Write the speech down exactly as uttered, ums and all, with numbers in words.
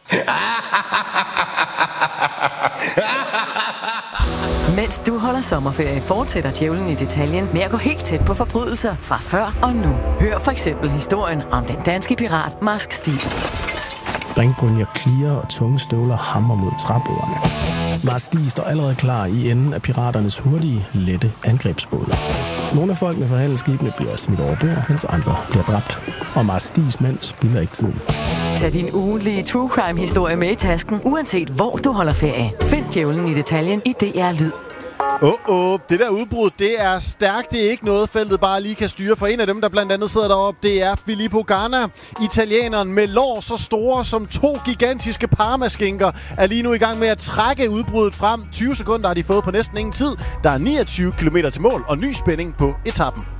Mens du holder sommerferie, fortsætter Djævlen i detaljen med at gå helt tæt på forbrydelser fra før og nu. Hør for eksempel historien om den danske pirat Marsk Stig. Ringbrynjer klirer og tunge støvler hammer mod træbordene. Marsk Stig står allerede klar i enden af piraternes hurtige, lette angrebsbåde. Nogle af folkene fra handelsskibene bliver smidt over bord, mens andre bliver dræbt. Og Marsk Stigs mænd spilder ikke tiden. Tag din ugentlige true crime-historie med i tasken, uanset hvor du holder ferie. Find Djævlen i detaljen i D R Lyd. Åh, oh, oh, det der udbrud, det er stærkt. Det er ikke noget, feltet bare lige kan styre. For en af dem, der blandt andet sidder deroppe, det er Filippo Ganna. Italieneren med lår så store som to gigantiske parmaskinker er lige nu i gang med at trække udbruddet frem. tyve sekunder har de fået på næsten ingen tid. Der er niogtyve kilometer til mål og ny spænding på etappen.